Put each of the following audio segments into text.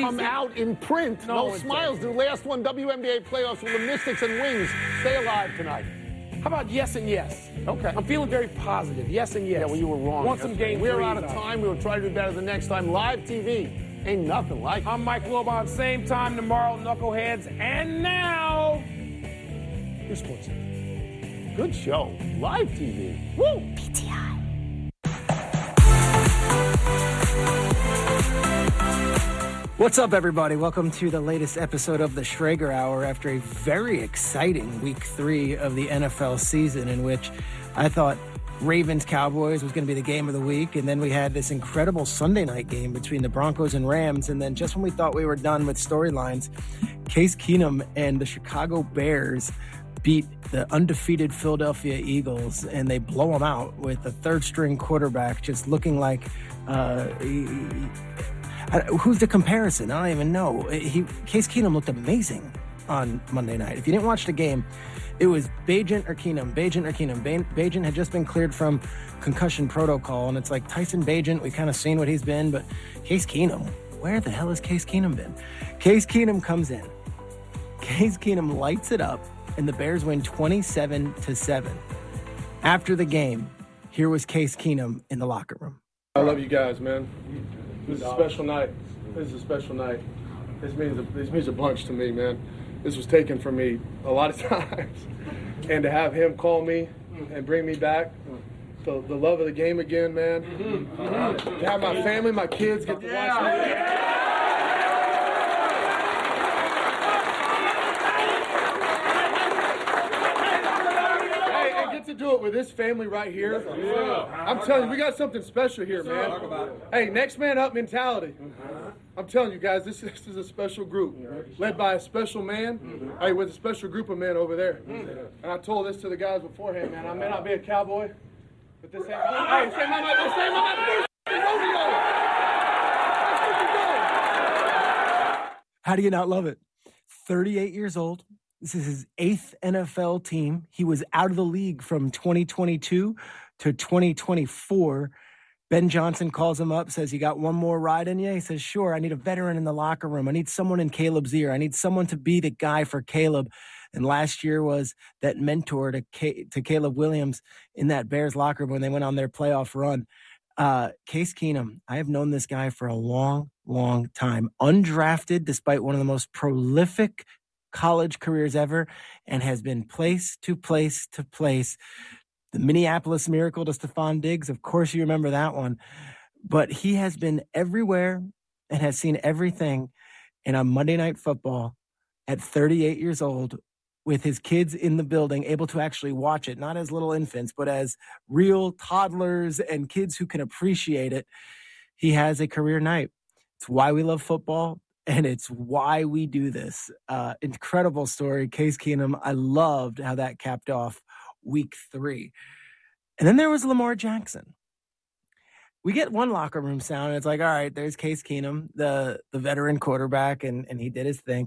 come out in print. No smiles. The last one, WNBA playoffs with the Mystics and Wings. Stay alive tonight. How about yes and yes? Okay. I'm feeling very positive. Yes and yes. Yeah, well, you were wrong. Want some game We're threes out of time. We'll try to do better the next time. Live TV. Ain't nothing like it. I'm Mike Lobon. Same time tomorrow, Knuckleheads. And now, your sports. Good show. Live TV. Woo! PTI. What's up, everybody? Welcome to the latest episode of the Schrager Hour after a very exciting week 3 of the NFL season, in which I thought Ravens-Cowboys was going to be the game of the week, and then we had this incredible Sunday night game between the Broncos and Rams, and then just when we thought we were done with storylines, Case Keenum and the Chicago Bears beat the undefeated Philadelphia Eagles, and they blow them out with a third-string quarterback just looking like... who's the comparison? I don't even know. Case Keenum looked amazing on Monday night. If you didn't watch the game, it was Bagent or Keenum. Bagent had just been cleared from concussion protocol, and it's like Tyson Bagent, we kind of seen what he's been, but Case Keenum, where the hell has Case Keenum been? Case Keenum comes in. Case Keenum lights it up, and the Bears win 27-7. After the game, here was Case Keenum in the locker room. I love you guys, man. This is a special night. This means a bunch to me, man. This was taken from me a lot of times. And to have him call me and bring me back, the love of the game again, man. To have my family, my kids get to watch me. To do it with this family right here. I'm telling you, we got something special here, man. Hey, next man up mentality. I'm telling you guys, this is a special group led by a special man, hey, with a special group of men over there. And I told this to the guys beforehand, man. I may not be a cowboy, but this ain't my rodeo. How do you not love it? 38 years old. This is his 8th NFL team. He was out of the league from 2022 to 2024. Ben Johnson calls him up, says, "You got one more ride in you?" He says, "Sure, I need a veteran in the locker room. I need someone in Caleb's ear. I need someone to be the guy for Caleb." And last year was that mentor to Caleb Williams in that Bears locker room when they went on their playoff run. Case Keenum, I have known this guy for a long, long time. Undrafted, despite one of the most prolific college careers ever, and has been place to place to place. The Minneapolis Miracle to Stephon Diggs, of course you remember that one. But he has been everywhere and has seen everything. And on Monday Night Football, at 38 years old, with his kids in the building, able to actually watch it, not as little infants, but as real toddlers and kids who can appreciate it, he has a career night. It's why we love football. And it's why we do this. Incredible story, Case Keenum. I loved how that capped off week 3. And then there was Lamar Jackson. We get one locker room sound, and it's like, all right, there's Case Keenum, the veteran quarterback, and he did his thing.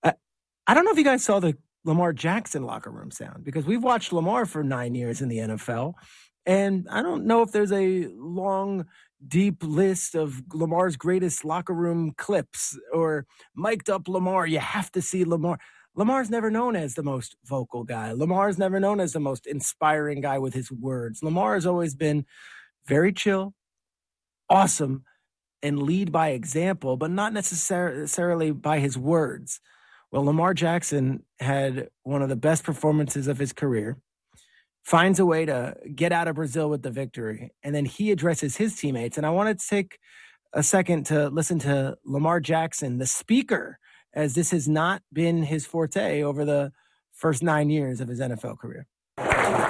I don't know if you guys saw the Lamar Jackson locker room sound, because we've watched Lamar for 9 years in the NFL, and I don't know if there's a long, deep list of Lamar's greatest locker room clips or mic'd up Lamar. You have to see Lamar. Lamar's never known as the most vocal guy. Lamar's never known as the most inspiring guy with his words. Lamar has always been very chill, awesome, and lead by example, but not necessarily by his words. Well, Lamar Jackson had one of the best performances of his career, finds a way to get out of Brazil with the victory, and then he addresses his teammates. And I want to take a second to listen to Lamar Jackson, the speaker, as this has not been his forte over the first 9 years of his NFL career. Hey,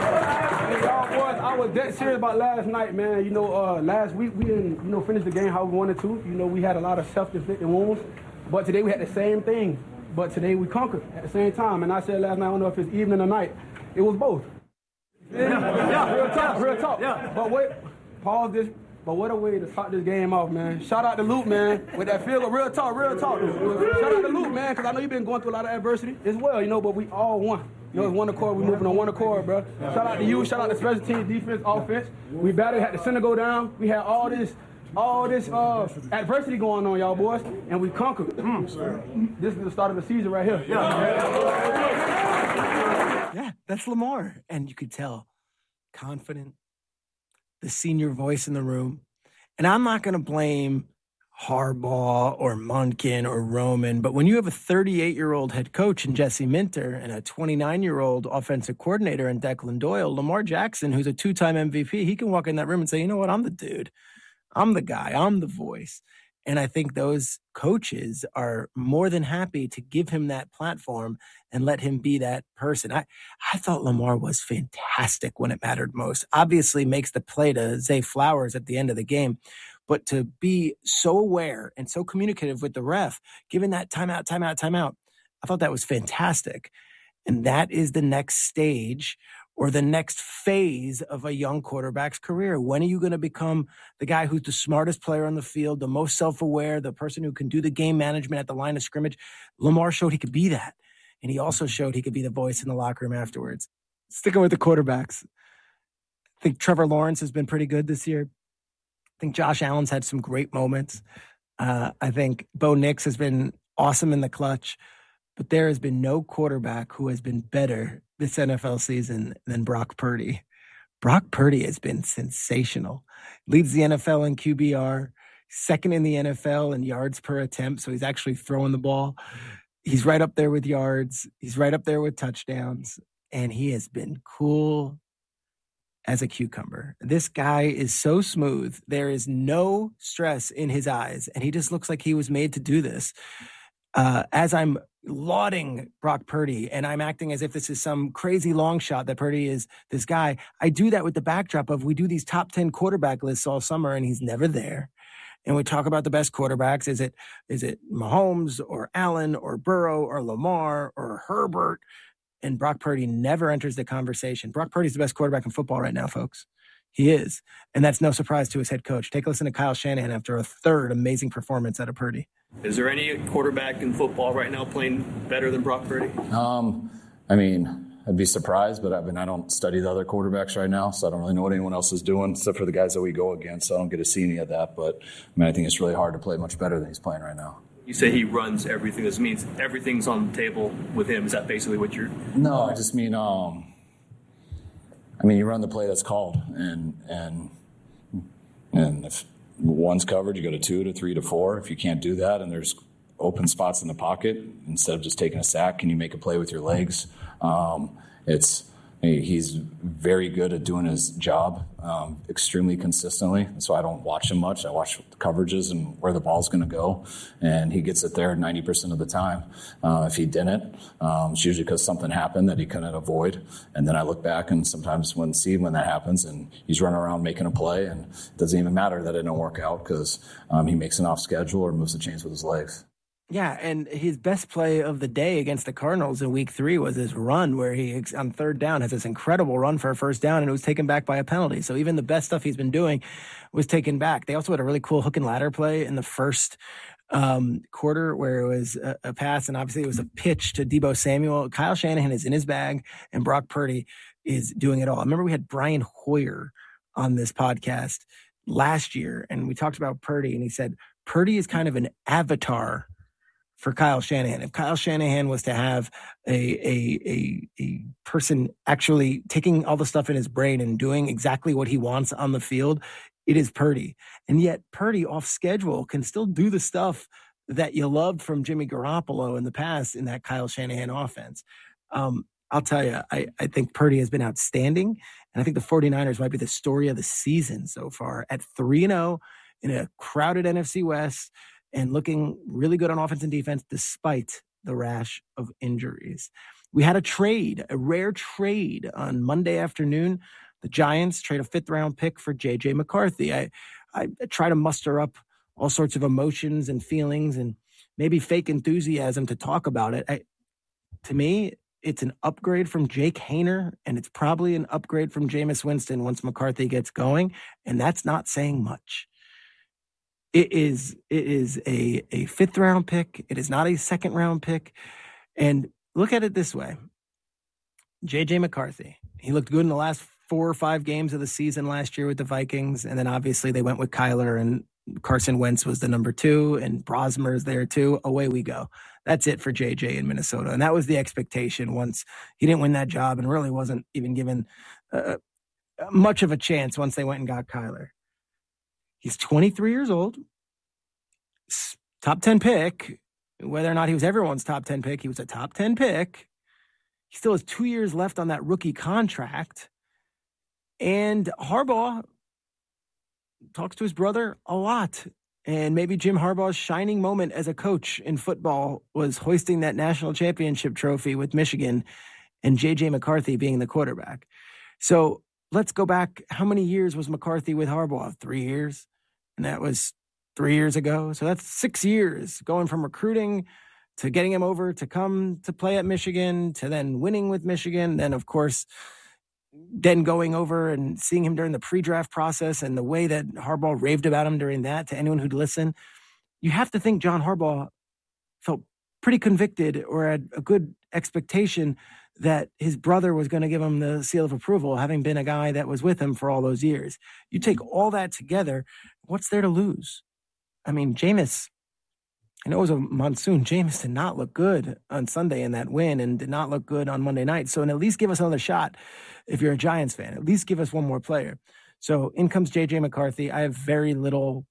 y'all boys, I was that serious about last night, man. Last week we didn't, finish the game how we wanted to. We had a lot of self-inflicted wounds, but today we had the same thing. But today we conquered at the same time. And I said last night, I don't know if it's evening or night. It was both. Yeah, real talk. Yeah. But what a way to start this game off, man. Shout out to Luke, man, with that field goal. Real talk. Shout out to Luke, man, because I know you've been going through a lot of adversity as well, but we all won. It's one accord. We're moving on one accord, bro. Shout out to you. Shout out to special teams, defense, offense. We battled, had the center go down. We had all this all this adversity going on, y'all boys, and we conquered. This is the start of the season right here. Yeah, that's Lamar. And you could tell, confident, the senior voice in the room. And I'm not going to blame Harbaugh or Monken or Roman, but when you have a 38-year-old head coach in Jesse Minter and a 29-year-old offensive coordinator in Declan Doyle, Lamar Jackson, who's a two-time MVP, he can walk in that room and say, you know what, I'm the dude. I'm the guy. I'm the voice. And I think those coaches are more than happy to give him that platform and let him be that person. I thought Lamar was fantastic when it mattered most. Obviously makes the play to Zay Flowers at the end of the game. But to be so aware and so communicative with the ref, giving that timeout, I thought that was fantastic. And that is the next stage or the next phase of a young quarterback's career. When are you going to become the guy who's the smartest player on the field, the most self-aware, the person who can do the game management at the line of scrimmage? Lamar showed he could be that. And he also showed he could be the voice in the locker room afterwards. Sticking with the quarterbacks, I think Trevor Lawrence has been pretty good this year. I think Josh Allen's had some great moments. I think Bo Nix has been awesome in the clutch. But there has been no quarterback who has been better this NFL season than Brock Purdy. Brock Purdy has been sensational. Leads the NFL in QBR, second in the NFL in yards per attempt, so he's actually throwing the ball. He's right up there with yards. He's right up there with touchdowns. And he has been cool as a cucumber. This guy is so smooth. There is no stress in his eyes, and he just looks like he was made to do this. As I'm lauding Brock Purdy and I'm acting as if this is some crazy long shot that Purdy is this guy, I do that with the backdrop of we do these top 10 quarterback lists all summer and he's never there. And we talk about the best quarterbacks. Is it Mahomes or Allen or Burrow or Lamar or Herbert? And Brock Purdy never enters the conversation. Brock Purdy's the best quarterback in football right now, folks. He is. And that's no surprise to his head coach. Take a listen to Kyle Shanahan after a third amazing performance out of Purdy. Is there any quarterback in football right now playing better than Brock Purdy? I mean, I'd be surprised, but I don't study the other quarterbacks right now, so I don't really know what anyone else is doing, except for the guys that we go against, so I don't get to see any of that. But, I think it's really hard to play much better than he's playing right now. You say he runs everything. This means everything's on the table with him. Is that basically what you're... No, I just mean, you run the play that's called, and if one's covered, you go to 2 to 3 to 4. If you can't do that and there's open spots in the pocket, instead of just taking a sack, can you make a play with your legs? He's very good at doing his job extremely consistently. So I don't watch him much. I watch the coverages and where the ball's going to go. And he gets it there 90% of the time. If he didn't, it's usually because something happened that he couldn't avoid. And then I look back and sometimes see when that happens and he's running around making a play. And it doesn't even matter that it didn't work out because he makes an off schedule or moves the chains with his legs. Yeah, and his best play of the day against the Cardinals in week 3 was his run where he, on third down, has this incredible run for a first down, and it was taken back by a penalty. So even the best stuff he's been doing was taken back. They also had a really cool hook and ladder play in the first quarter where it was a pass, and obviously it was a pitch to Deebo Samuel. Kyle Shanahan is in his bag, and Brock Purdy is doing it all. I remember we had Brian Hoyer on this podcast last year, and we talked about Purdy, and he said, Purdy is kind of an avatar for Kyle Shanahan. If Kyle Shanahan was to have a person actually taking all the stuff in his brain and doing exactly what he wants on the field, it is Purdy. And yet Purdy off schedule can still do the stuff that you loved from Jimmy Garoppolo in the past in that Kyle Shanahan offense. I'll tell you, I think Purdy has been outstanding. And I think the 49ers might be the story of the season so far at 3-0 in a crowded NFC West, and looking really good on offense and defense despite the rash of injuries. We had a rare trade on Monday afternoon. The Giants trade a 5th-round pick for J.J. McCarthy. I try to muster up all sorts of emotions and feelings and maybe fake enthusiasm to talk about it. To me, it's an upgrade from Jake Haener, and it's probably an upgrade from Jameis Winston once McCarthy gets going, and that's not saying much. It is a 5th-round pick. It is not a 2nd-round pick. And look at it this way. J.J. McCarthy, he looked good in the last 4 or 5 games of the season last year with the Vikings. And then obviously they went with Kyler and Carson Wentz was the number 2, and Brosmer's there too. Away we go. That's it for JJ in Minnesota. And that was the expectation once he didn't win that job and really wasn't even given much of a chance once they went and got Kyler. He's 23 years old, top 10 pick. Whether or not he was everyone's top 10 pick, he was a top 10 pick. He still has 2 years left on that rookie contract. And Harbaugh talks to his brother a lot. And maybe Jim Harbaugh's shining moment as a coach in football was hoisting that national championship trophy with Michigan and J.J. McCarthy being the quarterback. So let's go back. How many years was McCarthy with Harbaugh? 3 years. And that was 3 years ago. So that's 6 years going from recruiting to getting him over to come to play at Michigan to then winning with Michigan. Then, of course, then going over and seeing him during the pre-draft process and the way that Harbaugh raved about him during that to anyone who'd listen. You have to think John Harbaugh felt pretty convicted or had a good expectation that his brother was going to give him the seal of approval, having been a guy that was with him for all those years. You take all that together, what's there to lose? I mean, Jameis, I know it was a monsoon. Jameis did not look good on Sunday in that win and did not look good on Monday night. So, and at least give us another shot if you're a Giants fan. At least give us one more player. So in comes J.J. McCarthy. I have very little,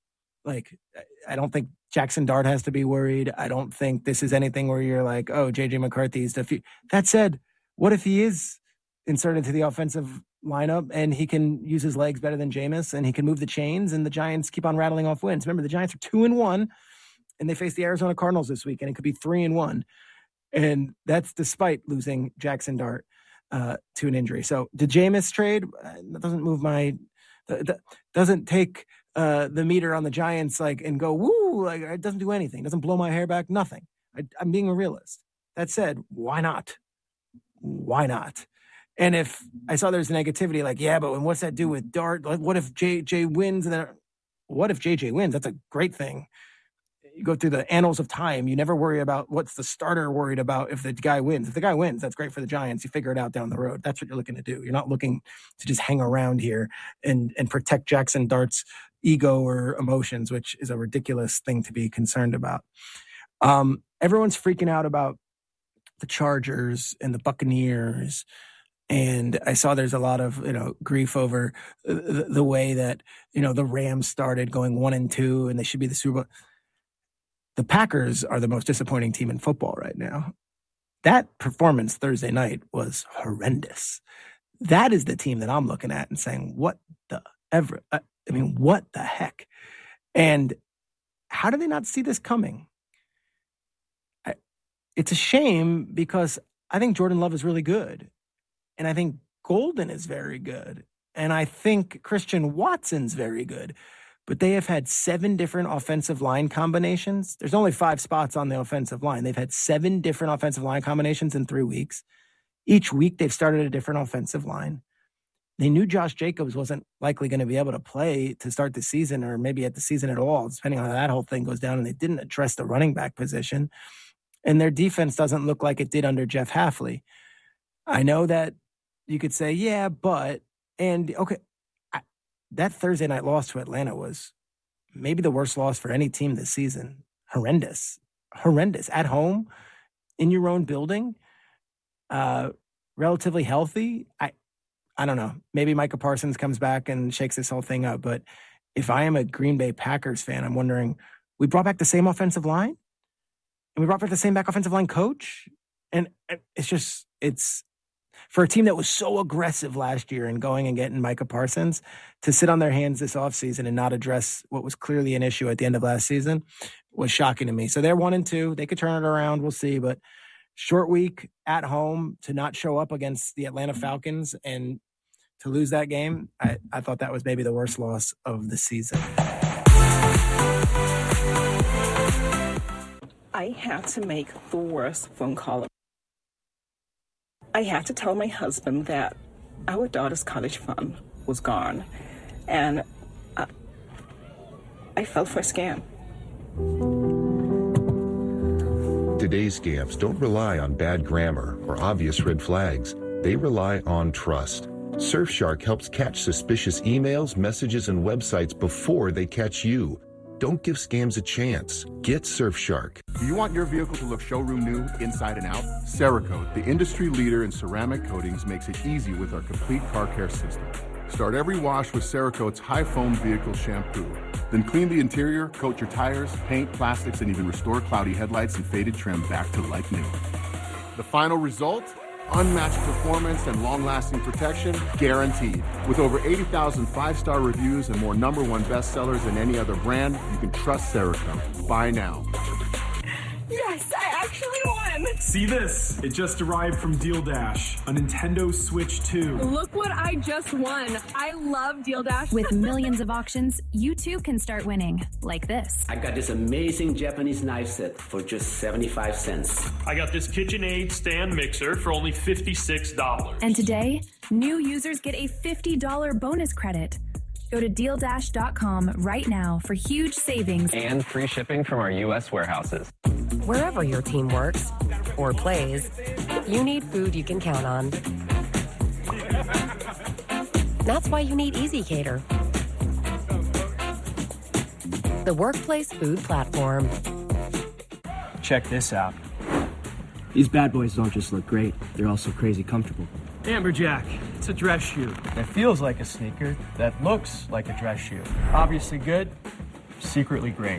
I don't think Jackson Dart has to be worried. I don't think this is anything where you're like, oh, J.J. McCarthy's the future. That said, what if he is inserted to the offensive lineup and he can use his legs better than Jameis and he can move the chains and the Giants keep on rattling off wins? Remember, the Giants are 2-1. And they face the Arizona Cardinals this week, and it could be 3-1. And that's despite losing Jackson Dart to an injury. So the Jameis trade doesn't move doesn't take the meter on the Giants and go, woo, it doesn't do anything. It doesn't blow my hair back, nothing. I'm being a realist. That said, why not? Why not? And if I saw there's negativity, but what's that do with Dart? What if JJ wins? And then what if JJ wins? That's a great thing. You go through the annals of time. You never worry about what's the starter worried about if the guy wins. If the guy wins, that's great for the Giants. You figure it out down the road. That's what you're looking to do. You're not looking to just hang around here and protect Jackson Dart's ego or emotions, which is a ridiculous thing to be concerned about. Everyone's freaking out about the Chargers and the Buccaneers. And I saw there's a lot of, grief over the way that, the Rams started going 1-2 and they should be the Super Bowl. The Packers are the most disappointing team in football right now. That performance Thursday night was horrendous. That is the team that I'm looking at and saying, what the heck? And how do they not see this coming? It's a shame because I think Jordan Love is really good. And I think Golden is very good. And I think Christian Watson's very good. But they have had 7 different offensive line combinations. There's only 5 spots on the offensive line. They've had 7 different offensive line combinations in 3 weeks. Each week, they've started a different offensive line. They knew Josh Jacobs wasn't likely going to be able to play to start the season or maybe at the season at all, depending on how that whole thing goes down. And they didn't address the running back position. And their defense doesn't look like it did under Jeff Hafley. I know that you could say, yeah, but, and okay. That Thursday night loss to Atlanta was maybe the worst loss for any team this season. Horrendous. At home, in your own building, relatively healthy. I don't know. Maybe Micah Parsons comes back and shakes this whole thing up. But if I am a Green Bay Packers fan, I'm wondering, we brought back the same offensive line? And we brought back the same offensive line coach? And it's for a team that was so aggressive last year in going and getting Micah Parsons to sit on their hands this offseason and not address what was clearly an issue at the end of last season was shocking to me. So they're 1-2. They could turn it around. We'll see. But short week at home to not show up against the Atlanta Falcons and to lose that game, I thought that was maybe the worst loss of the season. I had to make the worst phone call. I had to tell my husband that our daughter's college fund was gone, and I fell for a scam. Today's scams don't rely on bad grammar or obvious red flags. They rely on trust. Surfshark helps catch suspicious emails, messages, and websites before they catch you. Don't give scams a chance. Get Surfshark. Do you want your vehicle to look showroom new, inside and out? Cerakote, the industry leader in ceramic coatings, makes it easy with our complete car care system. Start every wash with Cerakote's high foam vehicle shampoo. Then clean the interior, coat your tires, paint, plastics, and even restore cloudy headlights and faded trim back to like new. The final result? Unmatched performance and long-lasting protection guaranteed. With over 80,000 five-star reviews and more #1 bestsellers than any other brand, you can trust Cerakote. Buy now. Yes, I actually won! See this? It just arrived from Deal Dash, a Nintendo Switch 2. Look what I just won. I love Deal Dash. With millions of auctions, you too can start winning, like this. I got this amazing Japanese knife set for just 75 cents. I got this KitchenAid stand mixer for only $56. And today, new users get a $50 bonus credit. Go to DealDash.com right now for huge savings and free shipping from our U.S. warehouses. Wherever your team works or plays, you need food you can count on. That's why you need EasyCater, the workplace food platform. Check this out. These bad boys don't just look great, they're also crazy comfortable. Amberjack, it's a dress shoe that feels like a sneaker, that looks like a dress shoe. Obviously good, secretly great.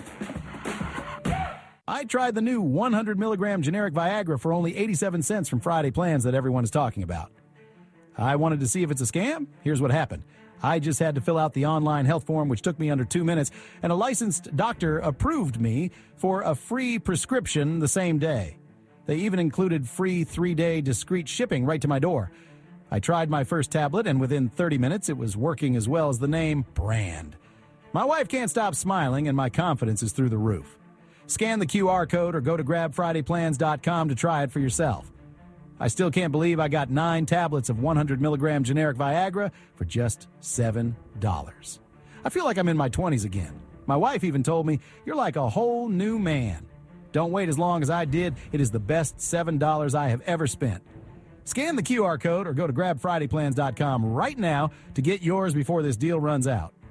I tried the new 100 milligram generic Viagra for only 87 cents from Friday Plans that everyone is talking about. I wanted to see if it's a scam. Here's what happened. I just had to fill out the online health form, which took me under 2 minutes, and a licensed doctor approved me for a free prescription the same day. They even included free 3-day discreet shipping right to my door. I tried my first tablet, and within 30 minutes, it was working as well as the name brand. My wife can't stop smiling, and my confidence is through the roof. Scan the QR code or go to grabfridayplans.com to try it for yourself. I still can't believe I got 9 tablets of 100 milligram generic Viagra for just $7. I feel like I'm in my 20s again. My wife even told me, "You're like a whole new man." Don't wait as long as I did. It is the best $7 I have ever spent. Scan the QR code or go to grabfridayplans.com right now to get yours before this deal runs out.